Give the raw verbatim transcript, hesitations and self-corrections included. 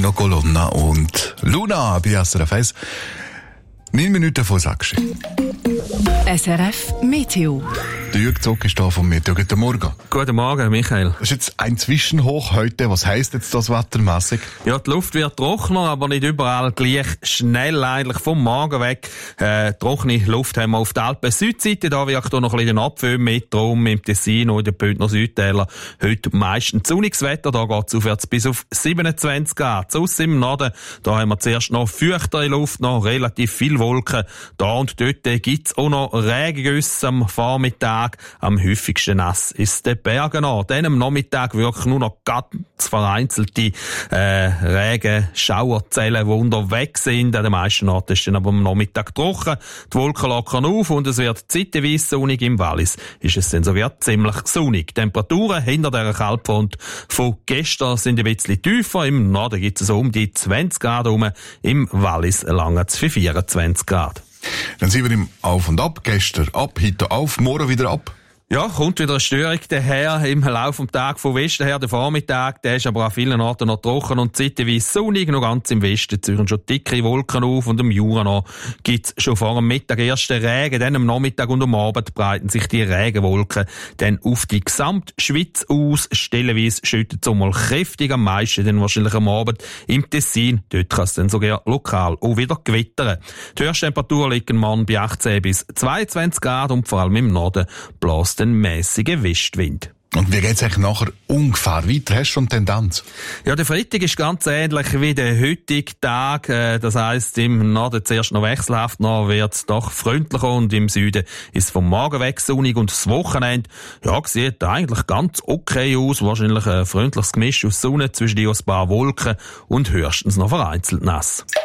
Pino Colonna und Luna bei S R F eins. Neun Minuten vor sechs. S R F Meteo. Der Jürg Zock ist da von Meteo. Guten Morgen. Guten Morgen, Michael. Das ist jetzt ein Zwischenhoch heute. Was heisst jetzt das wettermässig? Ja, die Luft wird trockener, aber nicht überall gleich schnell eigentlich vom Morgen weg. Äh, trockene Luft haben wir auf der Alpen-Südseite. Da wirkt auch noch ein bisschen Abföhn mit. Darum im Tessin und in den Bündner Südtäler heute meistens sonniges Wetter. Da geht es aufwärts bis auf siebenundzwanzig Grad. Aus im Norden, da haben wir zuerst noch feuchtere Luft, noch relativ viel Wolken. Da und dort gibt es auch noch Regengüsse am Vormittag. Am häufigsten nass ist der Bergen an. Dann am Nachmittag wirken nur noch ganz vereinzelte äh, Regenschauerzellen, die unterwegs sind. An den meisten Orten ist dann aber am Nachmittag trocken. Die Wolken lockern auf und es wird zeitweise sonnig. Im Wallis ist es dann sogar ziemlich sonnig. Die Temperaturen hinter dieser Kaltfront von gestern sind ein bisschen tiefer. Im Norden gibt es so um die zwanzig Grad rum. Im Wallis lange es für vierundzwanzig Grad. Dann sind wir im Auf und Ab. Gestern ab, heute auf, morgen wieder ab. Ja, kommt wieder eine Störung daher im Laufe des Tages von Westen her. Der Vormittag, der ist aber an vielen Orten noch trocken und zeitweise sonnig. Noch ganz im Westen ziehen schon dicke Wolken auf und im Jura noch gibt's schon vor dem Mittag erste Regen. Dann am Nachmittag und am Abend breiten sich die Regenwolken dann auf die Gesamtschweiz aus. Stellenweise schüttet es auch mal kräftig, am meisten dann wahrscheinlich am Abend im Tessin. Dort kann es dann sogar lokal auch wieder gewittern. Die Höchsttemperatur liegt morgen bei achtzehn bis zweiundzwanzig Grad und vor allem im Norden bläst ein mäßiger Westwind. Und wie geht's eigentlich nachher ungefähr weiter? Hast du schon Tendenz? Ja, der Freitag ist ganz ähnlich wie der heutige Tag. Das heisst, im Norden zuerst noch wechselhaft, noch wird's doch freundlicher und im Süden ist es vom Morgen weg sonnig und das Wochenende, ja, sieht eigentlich ganz okay aus. Wahrscheinlich ein freundliches Gemisch aus Sonne zwischen die ein paar Wolken und höchstens noch vereinzelt nass.